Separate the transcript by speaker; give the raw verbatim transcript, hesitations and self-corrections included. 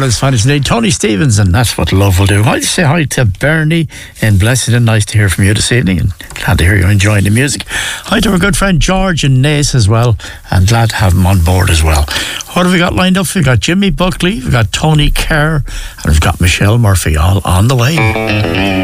Speaker 1: Ireland's finest today, Tony Stevens, and That's What Love Will Do. I'd say hi to Bernie in Blessed, and nice to hear from you this evening, and glad to hear you're enjoying the music. Hi to our good friend George in Naas as well, and glad to have him on board as well. What have we got lined up? We've got Jimmy Buckley, we've got Tony Kerr, and we've got Michelle Murphy all on the way.